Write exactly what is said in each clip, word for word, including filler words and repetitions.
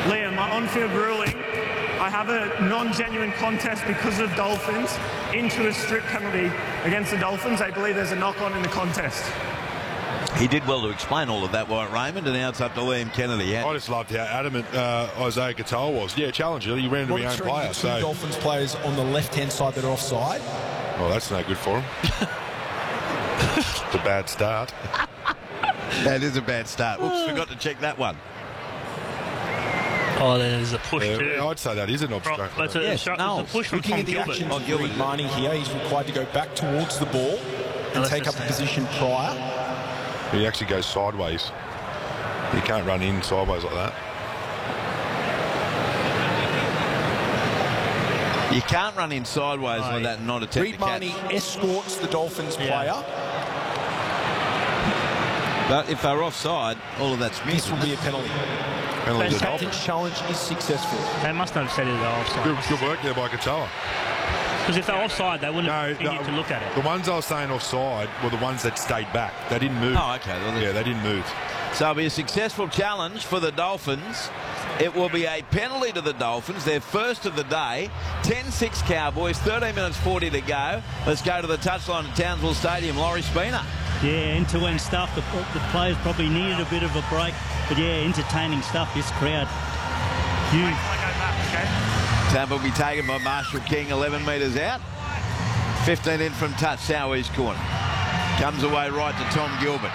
Liam, my on-field ruling, I have a non-genuine contest because of Dolphins into a strip penalty against the Dolphins. They believe there's a knock-on in the contest. He did well to explain all of that, Wyatt Raymond, and now it's up to Liam Kennedy. Yeah. I just loved how adamant uh, Isaiah Katoa was. Yeah, challenger. He ran into his own player. Two So. Dolphins players on the left-hand side that are offside. Well, that's no good for him. It's a bad start. That is a bad start. Oops, forgot to check that one. Oh, there's a push Yeah, too. I'd say that is an obstruction. That's a, Yes, shot, no. there's a push from Looking Tom at the Gilbert. actions Oh, of Gilbert. Reed Marnie here, he's required to go back towards the ball and let's take up just the say- position prior. He actually goes sideways. He can't run in sideways like that. You can't run in sideways Oh, like yeah. that and not attempt Reed to catch. Marnie escorts the Dolphins Yeah. player. But if they're offside, all of that's This missed. will be a penalty. Penalty to The the Dolphins. tactics challenge is successful. They must not have said it offside. Good, good work there by Katoa. Because if they're offside, they wouldn't No, have continued no, to look at it. the ones I was saying offside were the ones that stayed back. They didn't move. Oh, okay. Well, Yeah, they didn't move. So it'll be a successful challenge for the Dolphins. It will be a penalty to the Dolphins, their first of the day. ten six Cowboys, thirteen minutes forty to go. Let's go to the touchline at Townsville Stadium. Laurie Spina. Yeah, end-to-end stuff. The, the players probably needed a bit of a break. But, yeah, entertaining stuff. This crowd, huge. Tampa will be taken by Marshall King, eleven metres out. fifteen in from touch, south-east corner. Comes away right to Tom Gilbert.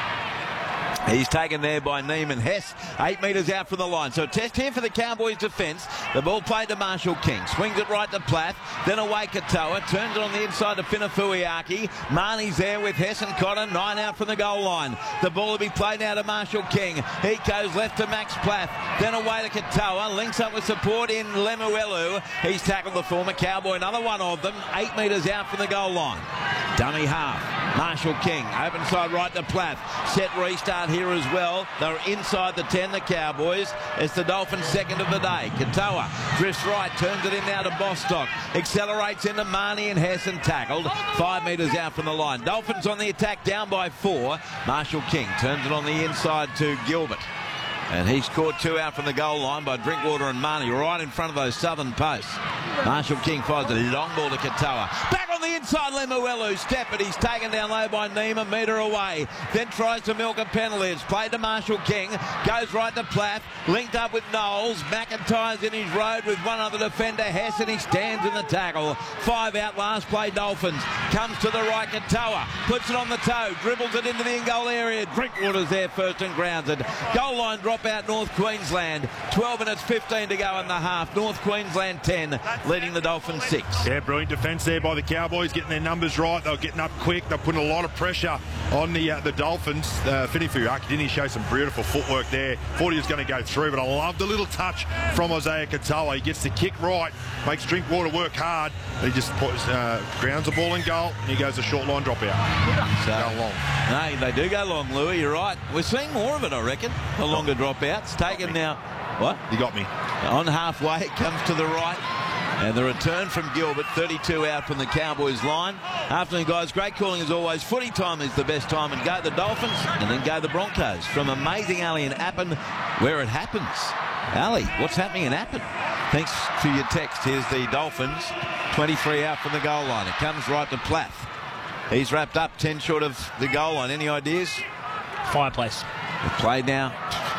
He's taken there by Neiman Hess, eight metres out from the line. So a test here for the Cowboys defence. The ball played to Marshall King. Swings it right to Plath. Then away Katoa. Turns it on the inside to Finafuiaki. Marnie's there with Hess and Cotton. Nine out from the goal line. The ball will be played now to Marshall King. He goes left to Max Plath. Then away to Katoa. Links up with support in Lemuelu. He's tackled the former Cowboy. Another one of them. Eight metres out from the goal line. Dummy half. Marshall King. Open side right to Plath. Set restart here as well. They're inside the ten, the Cowboys. It's the Dolphins' second of the day. Katoa drifts right, turns it in now to Bostock. Accelerates into Marnie and Hess and tackled. Five metres out from the line. Dolphins on the attack, down by four. Marshall King turns it on the inside to Gilbert. And he's caught two out from the goal line by Drinkwater and Marnie, right in front of those southern posts. Marshall King fires a long ball to Katoa. Back on the inside, Lemuelu. Step it. He's taken down low by Neem, a metre away. Then tries to milk a penalty. It's played to Marshall King. Goes right to Plath. Linked up with Knowles. McIntyre's in his road with one other defender, Hess, and he stands in the tackle. Five out, last play, Dolphins. Comes to the right, Katoa. Puts it on the toe. Dribbles it into the in-goal area. Drinkwater's there first and grounds it. Goal line drop out North Queensland. twelve minutes fifteen to go in the half. North Queensland ten, leading the Dolphins six. Yeah, brilliant defence there by the Cowboys, getting their numbers right. They were getting up quick. They're putting a lot of pressure on the uh, the Dolphins. Uh, Finafuiaki, didn't he show some beautiful footwork there? Thought he was going to go through, but I love the little touch from Isaiah Katoa. He gets the kick right, makes Drinkwater work hard. He just puts, uh, grounds the ball in goal, and he goes a short line drop out. So, Go long. No, they do go long, Louis. You're right. We're seeing more of it, I reckon. The longer dropouts. Taken now. What? You got me. On halfway, it comes to the right. And the return from Gilbert, thirty-two out from the Cowboys line. Afternoon, guys. Great calling as always. Footy time is the best time. And go the Dolphins and then go the Broncos. From amazing Ali in Appin, where it happens. Ali, what's happening in Appin? Thanks for your text. Here's the Dolphins. twenty-three out from the goal line. It comes right to Plath. He's wrapped up ten short of the goal line. Any ideas? Fireplace. Played now.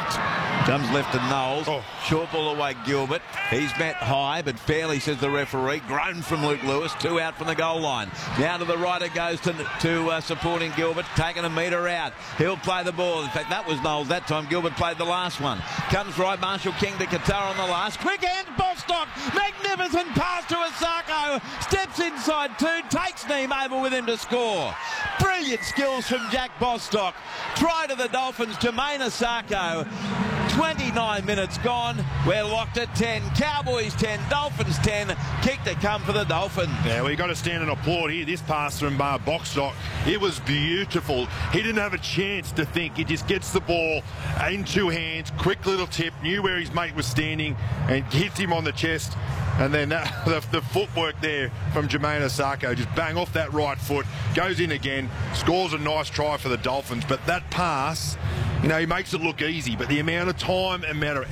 Comes left to Knowles. Oh. Short ball away, Gilbert. He's met high, but fairly, says the referee. Grown from Luke Lewis. Two out from the goal line. Now to the right it goes to, to uh, supporting Gilbert. Taking a metre out. He'll play the ball. In fact, that was Knowles that time. Gilbert played the last one. Comes right, Marshall King to Katoa on the last. Quick hand, Bostock. Magnificent pass to Asako. Steps inside two. Takes Neem over with him to score. Brilliant skills from Jack Bostock. Try to the Dolphins. Jermaine Asako. twenty-nine minutes gone. We're locked at ten. Cowboys ten, Dolphins ten. Kick to come for the Dolphins. Yeah, well, you got to stand and applaud here. This pass from uh, Bostock, it was beautiful. He didn't have a chance to think. He just gets the ball in two hands, quick little tip, knew where his mate was standing, and hits him on the chest. And then uh, the, the footwork there from Jermaine Asako, just bang off that right foot, goes in again, scores a nice try for the Dolphins. But that pass, you know, he makes it look easy, but the amount of time and amount of